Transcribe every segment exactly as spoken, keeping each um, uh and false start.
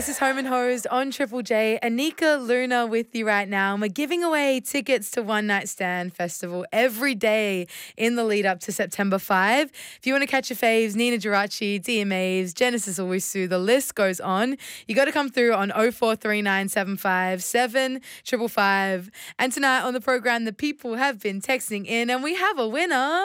This is Home and Hosed on Triple J. Anika Luna with you right now. And we're giving away tickets to One Night Stand Festival every day in the lead up to September fifth. If you want to catch your faves, Nina Geraci, D M Aves, Genesis Owusu, the list goes on. You got to come through on oh four three nine seven five seven five five five. And tonight on the program, the people have been texting in and we have a winner.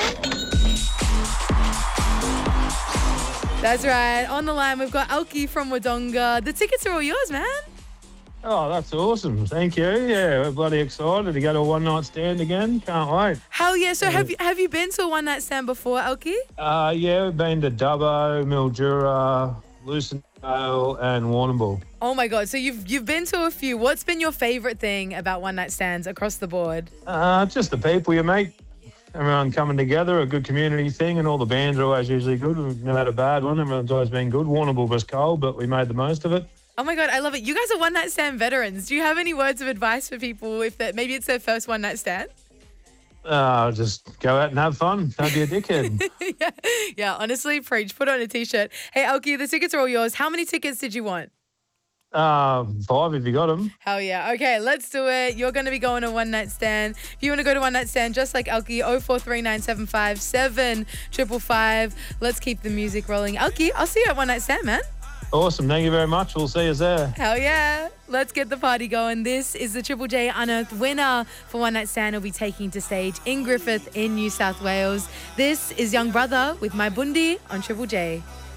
That's right. On the line, we've got Alki from Wodonga. The tickets are all yours, man. Oh, that's awesome. Thank you. Yeah, we're bloody excited to go to a one-night stand again. Can't wait. Hell yeah. So have you have you been to a one-night stand before, Alki? Uh, yeah, we've been to Dubbo, Mildura, Lucindale and Warrnambool. Oh, my God. So you've you've been to a few. What's been your favourite thing about one-night stands across the board? Uh, just the people you meet. Everyone coming together, a good community thing, and all the bands are always usually good. We've never had a bad one. Everyone's always been good. Warrnambool was cold, but we made the most of it. Oh, my God. I love it. You guys are one-night stand veterans. Do you have any words of advice for people if that maybe it's their first one-night stand? Uh, just go out and have fun. Don't be a dickhead. yeah. yeah, honestly, preach. Put on a T-shirt. Hey, Alki, the tickets are all yours. How many tickets did you want? Uh, five if you got them. Hell yeah. Okay, let's do it. You're going to be going to One Night Stand. If you want to go to One Night Stand, just like Alki, oh four three nine seven five seven five five five. Let's keep the music rolling. Alki, I'll see you at One Night Stand, man. Awesome. Thank you very much. We'll see you there. Hell yeah. Let's get the party going. This is the Triple J Unearthed winner for One Night Stand. Will be taking to stage in Griffith in New South Wales. This is Young Brother with My Bundi on Triple J.